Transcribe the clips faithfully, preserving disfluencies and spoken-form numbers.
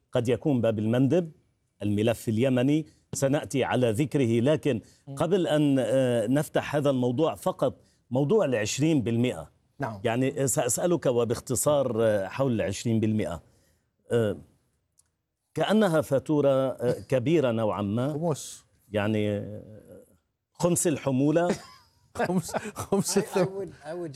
قد يكون باب المندب، الملف اليمني سنأتي على ذكره، لكن قبل أن نفتح هذا الموضوع فقط موضوع العشرين بالمئة. نعم. يعني سأسألك وباختصار حول العشرين بالمئة. كأنها فاتورة كبيرة نوعا ما، خمس يعني خمس الحمولة. خمس خمس الثمن.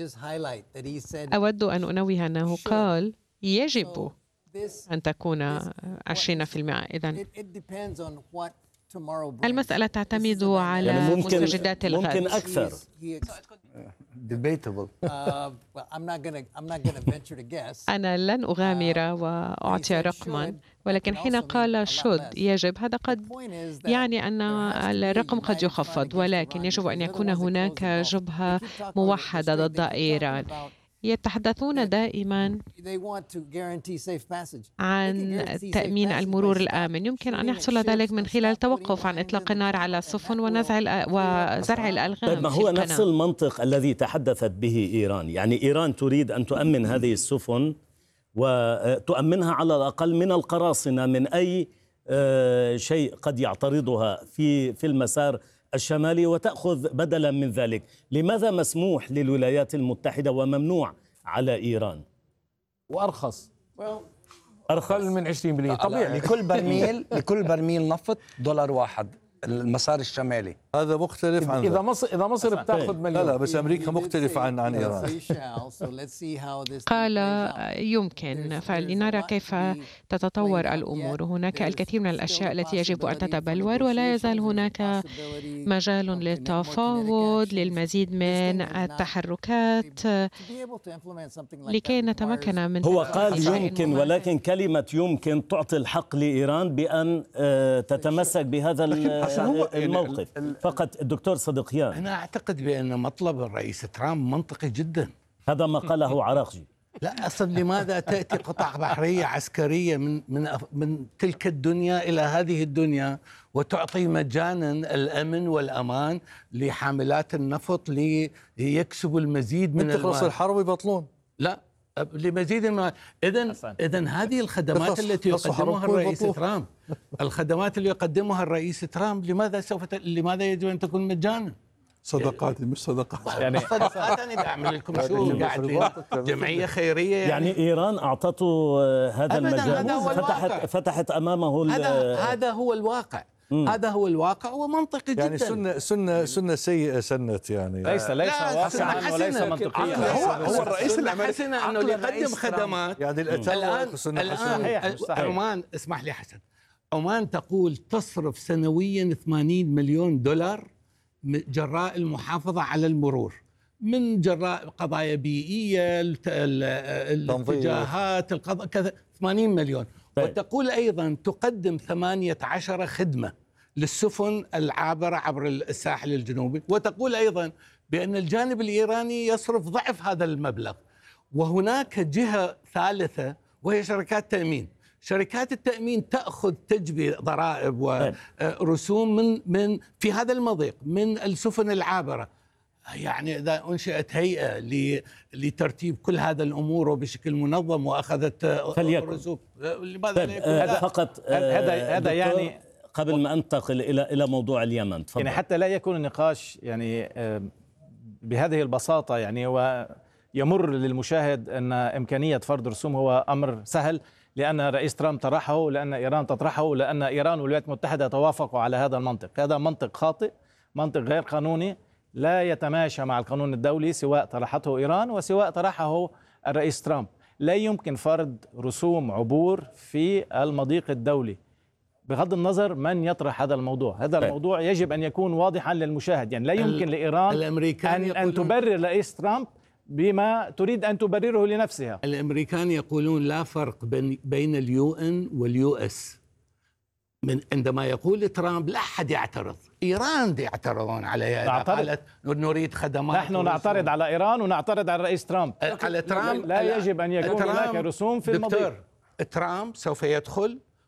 أود أن أنوه أنه قال يجب أن تكون عشرين بالمئة. إذن المسألة تعتمد على يعني ممكن مستجدات الغد. ممكن أكثر. أنا لن أغامر وأعطي رقما، ولكن حين قال شد يجب، هذا قد يعني أن الرقم قد يخفض، ولكن يجب أن يكون هناك جبهة موحدة ضد إيران. يتحدثون دائما عن تأمين المرور الآمن. يمكن أن يحصل ذلك من خلال التوقف عن إطلاق النار على السفن ونزع وزرع الألغام. طيب، ما هو نفس المنطق الذي تحدثت به إيران؟ يعني إيران تريد أن تؤمن هذه السفن وتؤمنها على الأقل من القراصنة، من أي شيء قد يعترضها في في المسار الشمالي، وتأخذ بدلا من ذلك. لماذا مسموح للولايات المتحدة وممنوع على إيران؟ وأرخص أرخص من عشرين بالمئة طبيعي. لكل برميل لكل برميل نفط دولار واحد المسار الشمالي. هذا مختلف عن إذا مصر إذا مصر بتاخذ مليون. لا لا بس أمريكا مختلفة عن عن إيران. قال يمكن، فلنرى كيف تتطور الأمور. هناك الكثير من الأشياء التي يجب أن تتبلور، ولا يزال هناك مجال للتفاوض، للمزيد من التحركات لكي نتمكن من. هو قال يمكن، ولكن كلمة يمكن تعطي الحق لإيران بأن تتمسك بهذا الموقف فقط. الدكتور صدقيان، أنا أعتقد بأن مطلب الرئيس ترامب منطقي جدا. هذا ما قاله عراقجي. لا أصلا لماذا تأتي قطع بحرية عسكرية من من من تلك الدنيا إلى هذه الدنيا وتعطي مجانا الأمن والأمان لحاملات النفط ليكسبوا المزيد من تخلص الحرب يبطلون؟ لا، لمزيد من. إذن إذن هذه الخدمات التي يقدمها الرئيس ترامب، الخدمات اللي يقدمها الرئيس ترامب لماذا سوف ت... لماذا يجب أن تكون مجانا؟ صدقات مش صدقات. يعني صدقات أنا أعمل لكم شو قاعد جمعية خيرية يعني. يعني إيران أعطته هذا المجال، فتحت فتحت أمامه. هذا هذا هو الواقع. مم. هذا هو الواقع ومنطقي يعني جدا. سنة سنة سنة سيئة سنت يعني. ليس ليس واقعا وليس منطقيا. هو هو الرئيس الأمريكي أنه يقدم خدمات. يعني الآن الآن عمان، اسمح لي حسن، عمان تقول تصرف سنويا ثمانين مليون دولار جراء الحفاظ على المرور، من جراء قضايا بيئية، الاتجاهات، القضاء كذا، ثمانين مليون. طيب. وتقول أيضا تقدم ثمانية عشر خدمة للسفن العابرة عبر الساحل الجنوبي، وتقول أيضا بأن الجانب الإيراني يصرف ضعف هذا المبلغ. وهناك جهة ثالثة وهي شركات تأمين. شركات التأمين تأخذ تجبي ضرائب ورسوم من من في هذا المضيق من السفن العابرة. يعني إذا أنشئت هيئة لترتيب كل هذا الأمور وبشكل منظم وأخذت رسوم، لماذا لا يكون هذا فقط؟ هذا هذا يعني قبل ما أنتقل إلى إلى موضوع اليمن، يعني حتى لا يكون النقاش يعني بهذه البساطة، يعني ويمر للمشاهد أن إمكانية فرض رسوم هو أمر سهل، لأن رئيس ترامب طرحه، لأن إيران تطرحه، لأن إيران والولايات المتحدة توافقوا على هذا المنطق. هذا منطق خاطئ، منطق غير قانوني، لا يتماشى مع القانون الدولي، سواء طرحته إيران وسواء طرحه الرئيس ترامب. لا يمكن فرض رسوم عبور في المضيق الدولي بغض النظر من يطرح هذا الموضوع. هذا الموضوع يجب أن يكون واضحا للمشاهد. يعني لا يمكن لإيران أن, أن تبرر رئيس ترامب بما تريد أن تبرره لنفسها. الأمريكان يقولون لا فرق بين اليو إن واليو إس. من عندما يقول ترامب لا أحد يعترض، إيران يعترضون على نعترض. نريد خدمات. نحن نعترض على إيران ونعترض على الرئيس ترامب. على ترامب لا يجب أن يكون هناك رسوم في المضيق. ترامب سوف يدخل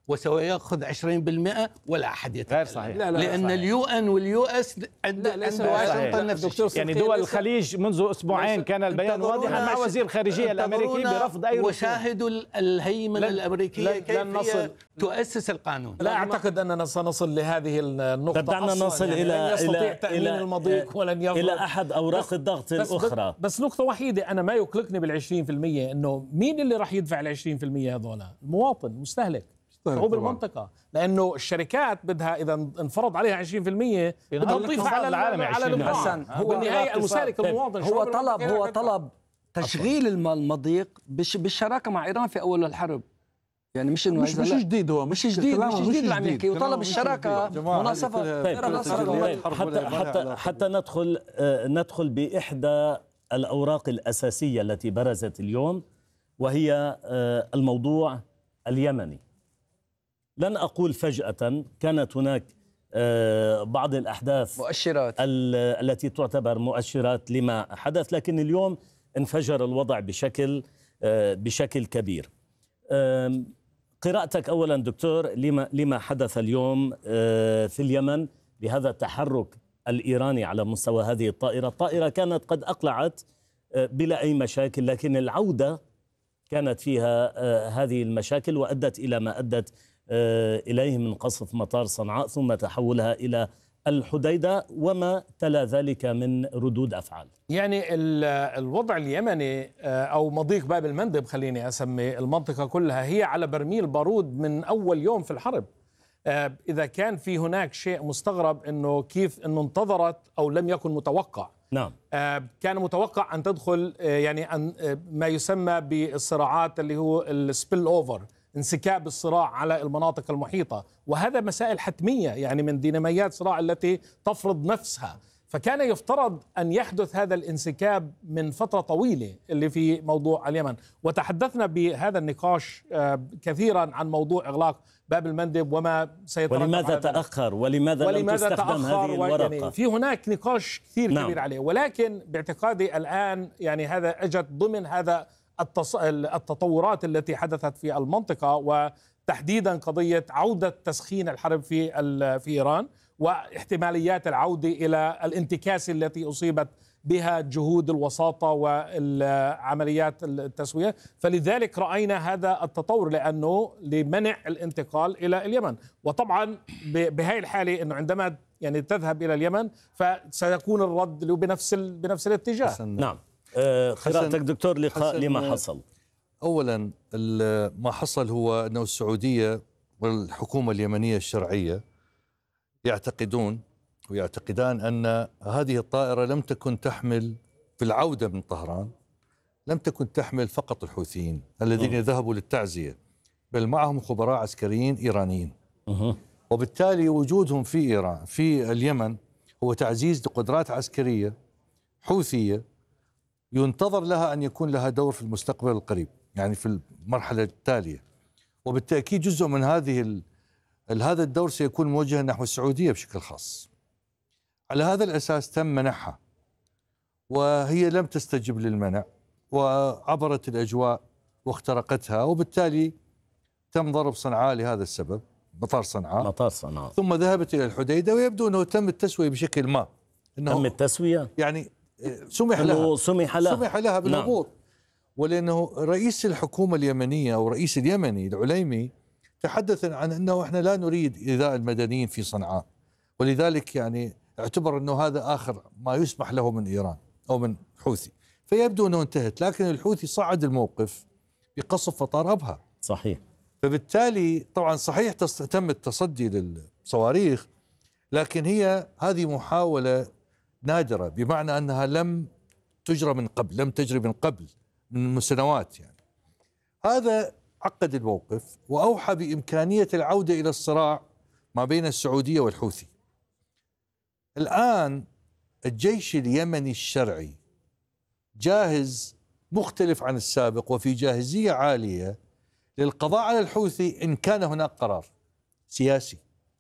وسيأخذ عشرين بالمئة ولا أحد يتكلم. غير صحيح. لا لا لأن صحيح. اليو أن واليو اس عند واشنطن نفس الشيء. يعني دول الخليج منذ أسبوعين كان البيان واضحا مع وزير الخارجية الأمريكي برفض أي وشاهدوا الهيمنة الأمريكية كيف هي تؤسس القانون. لا أعتقد أننا سنصل لهذه النقطة. دعنا نصل يعني إلى لن يستطيع إلى تأمين إلى المضيق ولن يفرض إلى أحد أوراق الضغط بس الأخرى. بس, بس نقطة وحيدة أنا ما يقلقني بالعشرين في المية، إنه مين اللي راح يدفع العشرين في المية هذولا؟ المواطن، المستهلك، شعوب المنطقة، لأنه الشركات بدها إذا انفرض عليها عشرين في المية بدها تضيف على العالم على البضاعة. هو بالنهاية المستهلك المواطن هو طلب هو طلب تشغيل المضيق بالشراكة مع إيران في أول الحرب. يعني مش انه مش مش جديد هو مش جديد مش جديد اللي عم يحكي، وطلب الشراكه مناصفه. طيب حتى حتى حتى ندخل ندخل باحدى الاوراق الاساسيه التي برزت اليوم، وهي الموضوع اليمني. لن اقول فجأة، كانت هناك بعض الاحداث مؤشرات التي تعتبر مؤشرات لما حدث، لكن اليوم انفجر الوضع بشكل بشكل كبير. قراءتك أولا دكتور لما لما حدث اليوم في اليمن بهذا التحرك الإيراني على مستوى هذه الطائرة. الطائرة كانت قد أقلعت بلا أي مشاكل، لكن العودة كانت فيها هذه المشاكل وأدت إلى ما أدت إليه من قصف مطار صنعاء ثم تحولها إلى الحديدة وما تلا ذلك من ردود أفعال. يعني الوضع اليمني أو مضيق باب المندب، خليني أسمي المنطقة كلها هي على برميل بارود من أول يوم في الحرب. إذا كان في هناك شيء مستغرب أنه كيف أنه انتظرت أو لم يكن متوقع. نعم. كان متوقع أن تدخل يعني أن ما يسمى بالصراعات اللي هو السبيل أوفر، انسكاب الصراع على المناطق المحيطة، وهذا مسائل حتمية يعني من ديناميات صراع التي تفرض نفسها. فكان يفترض أن يحدث هذا الانسكاب من فترة طويلة اللي في موضوع اليمن، وتحدثنا بهذا النقاش كثيرا عن موضوع إغلاق باب المندب وما سيترتب ولماذا تأخر ولماذا, ولماذا لم تستخدم هذه الورقة. يعني في هناك نقاش كثير نعم. كبير عليه، ولكن باعتقادي الآن يعني هذا أجت ضمن هذا التطورات التي حدثت في المنطقة، وتحديدا قضية عودة تسخين الحرب في في إيران واحتماليات العودة إلى الانتكاسة التي أصيبت بها جهود الوساطة والعمليات التسوية. فلذلك رأينا هذا التطور لأنه لمنع الانتقال إلى اليمن. وطبعا بهذه الحالة أنه عندما يعني تذهب إلى اليمن فسيكون الرد بنفس بنفس الاتجاه. نعم. قراءتك دكتور لقاء لما حصل. أولا ما حصل هو أنه السعودية والحكومة اليمنية الشرعية يعتقدون ويعتقدان أن هذه الطائرة لم تكن تحمل في العودة من طهران، لم تكن تحمل فقط الحوثيين الذين ذهبوا للتعزية، بل معهم خبراء عسكريين إيرانيين. وبالتالي وجودهم في إيران في اليمن هو تعزيز لقدرات عسكرية حوثية ينتظر لها أن يكون لها دور في المستقبل القريب، يعني في المرحلة التالية. وبالتأكيد جزء من هذه ال... هذا الدور سيكون موجها نحو السعودية بشكل خاص. على هذا الأساس تم منحها، وهي لم تستجب للمنع وعبرت الأجواء واخترقتها، وبالتالي تم ضرب صنعاء لهذا السبب، مطار صنعاء مطار صنعاء ثم ذهبت إلى الحديدة، ويبدو أنه تم التسوية بشكل ما. إنه تم التسوية يعني سمح لها سمح لها سمح لها بالهبوط. نعم. ولأنه رئيس الحكومة اليمنية أو رئيس اليمني العليمي تحدث عن أنه إحنا لا نريد إيذاء المدنيين في صنعاء، ولذلك يعني اعتبر أنه هذا آخر ما يسمح له من إيران أو من حوثي. فيبدو أنه انتهت، لكن الحوثي صعد الموقف بقصف مطار أبها. صحيح. فبالتالي طبعا صحيح تم التصدي للصواريخ، لكن هي هذه محاولة نادرة، بمعنى أنها لم تجرى من قبل، لم تجري من قبل من سنوات. يعني هذا عقد الموقف وأوحى بإمكانية العودة إلى الصراع ما بين السعودية والحوثي. الآن الجيش اليمني الشرعي جاهز، مختلف عن السابق، وفي جاهزية عالية للقضاء على الحوثي إن كان هناك قرار سياسي.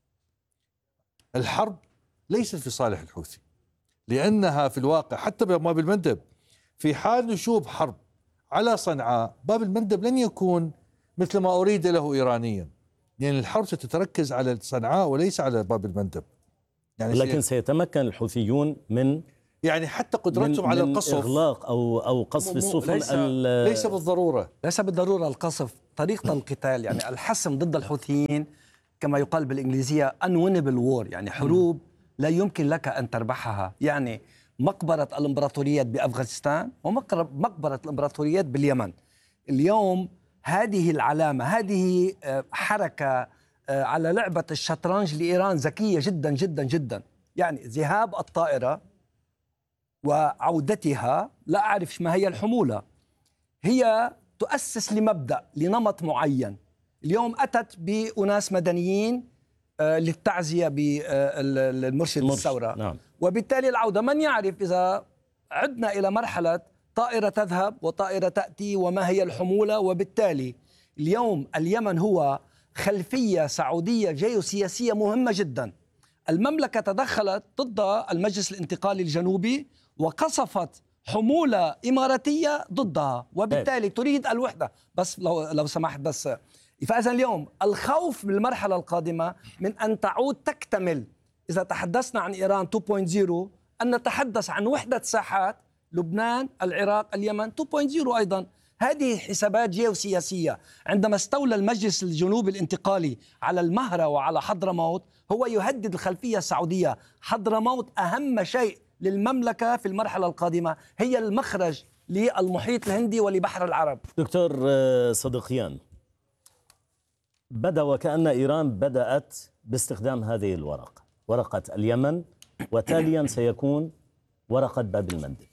الحرب ليست في صالح الحوثي، لأنها في الواقع حتى باب المندب في حال نشوب حرب على صنعاء، باب المندب لن يكون مثل ما أريد له إيرانيا، يعني الحرب ستتركز على صنعاء وليس على باب المندب. يعني لكن سيتمكن الحوثيون من يعني حتى قدرتهم على القصف، إغلاق أو أو قصف السفن. ليس, ليس بالضرورة ليس بالضرورة القصف، طريقة القتال. يعني الحسم ضد الحوثيين كما يقال بالإنجليزية unwinnable war، يعني حروب لا يمكن لك أن تربحها. يعني مقبرة الإمبراطوريات بأفغانستان ومقبرة الإمبراطوريات باليمن اليوم، هذه العلامة، هذه حركة على لعبة الشطرنج لإيران ذكية جدا جدا جدا. يعني ذهاب الطائرة وعودتها، لا أعرف ما هي الحمولة، هي تؤسس لمبدأ لنمط معين. اليوم أتت بأناس مدنيين للتعزية بالمرشد الثورة، نعم. وبالتالي العودة من يعرف إذا عدنا إلى مرحلة طائرة تذهب وطائرة تأتي وما هي الحمولة. وبالتالي اليوم اليمن هو خلفية سعودية جيوسياسية مهمة جدا. المملكة تدخلت ضد المجلس الانتقالي الجنوبي وقصفت حمولة إماراتية ضدها، وبالتالي تريد الوحدة. بس لو, لو سمحت بس، فإذا اليوم الخوف بالمرحلة القادمة من أن تعود تكتمل، إذا تحدثنا عن إيران تو بوينت صفر، أن نتحدث عن وحدة ساحات لبنان، العراق، اليمن تو بوينت صفر أيضا. هذه حسابات جيوسياسية. عندما استولى المجلس الجنوبي الانتقالي على المهرة وعلى حضرموت، هو يهدد الخلفية السعودية. حضرموت أهم شيء للمملكة في المرحلة القادمة، هي المخرج للمحيط الهندي ولبحر العرب. دكتور صديقيان، بدأ وكأن إيران بدأت باستخدام هذه الورقة، ورقة اليمن، وتاليا سيكون ورقة باب المندب.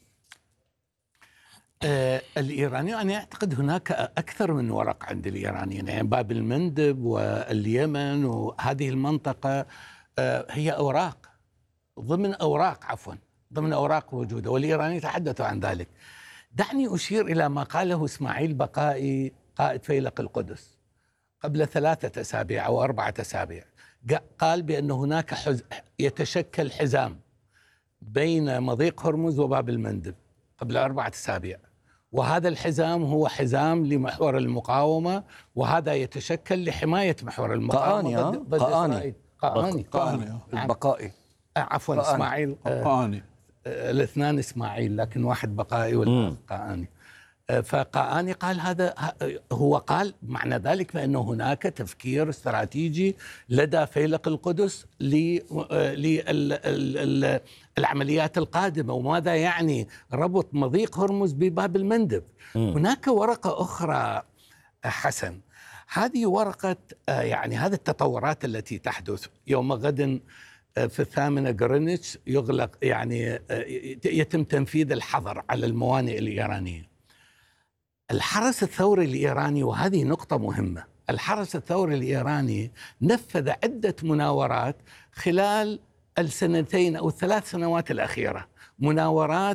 آه الإيراني أنا أعتقد هناك أكثر من ورق عند الإيرانيين، يعني باب المندب واليمن وهذه المنطقة آه هي أوراق ضمن أوراق عفوا ضمن أوراق موجودة، والإيرانيين تحدثوا عن ذلك. دعني أشير إلى ما قاله إسماعيل بقائي قائد فيلق القدس قبل ثلاثة أسابيع أو أربعة أسابيع. قال بأن هناك حز... يتشكل حزام بين مضيق هرمز وباب المندب قبل أربعة أسابيع، وهذا الحزام هو حزام لمحور المقاومة، وهذا يتشكل لحماية محور المقاومة ضد, ضد قاني قاني قاني البقائي عفوا قاني. إسماعيل قاني آه الاثنان إسماعيل، لكن واحد بقائي والآخر قاني. فقاني قال هذا، هو قال معنى ذلك بأنه هناك تفكير استراتيجي لدى فيلق القدس للعمليات القادمة، وماذا يعني ربط مضيق هرمز بباب المندب. هناك ورقة أخرى حسن، هذه ورقة يعني هذه التطورات التي تحدث يوم غد في الثامنة غرينتش يغلق، يعني يتم تنفيذ الحظر على الموانئ الإيرانية. الحرس الثوري الإيراني، وهذه نقطة مهمة، الحرس الثوري الإيراني نفذ عدة مناورات خلال السنتين أو الثلاث سنوات الأخيرة، مناورات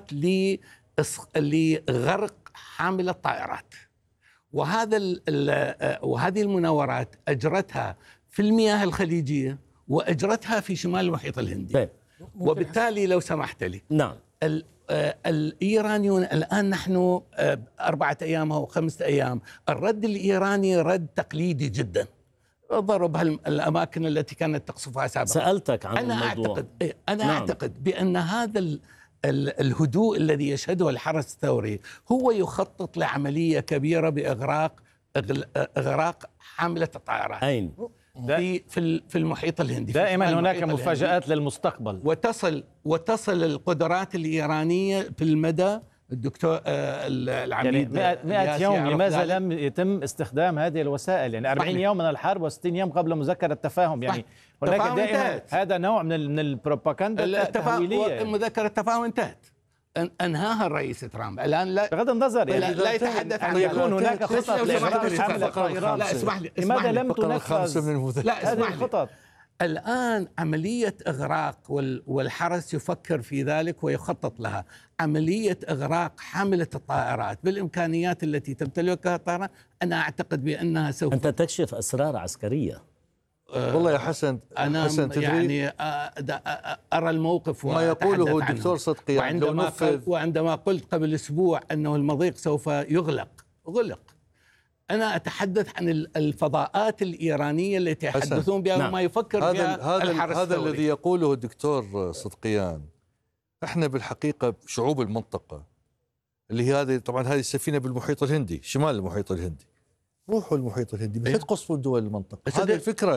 لغرق حامل الطائرات، وهذا وهذه المناورات أجرتها في المياه الخليجية وأجرتها في شمال المحيط الهندي. وبالتالي لو سمحت لي، نعم، الإيرانيون الآن نحن أربعة أيام أو خمسة أيام، الرد الإيراني رد تقليدي جدا، ضرب الأماكن التي كانت تقصفها سابقا. سألتك عن أنا الموضوع. أعتقد أنا نعم. أعتقد بأن هذا الهدوء الذي يشهده الحرس الثوري هو يخطط لعملية كبيرة بإغراق إغراق حاملة الطائرات. أين؟ في في في المحيط الهندي. دائما هناك مفاجآت للمستقبل، وتصل وتصل القدرات الإيرانية في المدى. الدكتور العميد يعني مئة يوم، لماذا لم يتم استخدام هذه الوسائل؟ يعني أربعين يوم من الحرب وستين يوم قبل مذكرة التفاهم، يعني هناك دائما هذا نوع من من البروباغندا التهويلية. مذكرة التفاهم انتهت، انهاها الرئيس ترامب الان. لا بغض النظر يعني لا, لا يتحدث عن يكون هناك خطط لإغراق حملة الطائرات. لا اسمح لي، لماذا لم تنفذ لا هذه الخطط؟ الآن عملية إغراق والحرس يفكر في ذلك ويخطط لها. عملية إغراق حاملة الطائرات بالإمكانيات التي تمتلكها الطائرات، أنا أعتقد بأنها سوف. أنت تكشف أسرار عسكرية. أه والله يا حسن، أنا حسن يعني أرى الموقف ما يقوله الدكتور صدقي. وعندما, وعندما قلت قبل أسبوع أنه المضيق سوف يغلق، غلق أنا أتحدث عن الفضاءات الإيرانية التي يتحدثون بها نعم. وما يفكر هذا بها هذا الحرس هذا الثوري. الذي يقوله الدكتور صدقيان. احنا بالحقيقة شعوب المنطقة اللي هي هذه، طبعا هذه السفينة بالمحيط الهندي، شمال المحيط الهندي، روحوا المحيط الهندي، مش تقصفوا دول المنطقة. هذه الفكرة.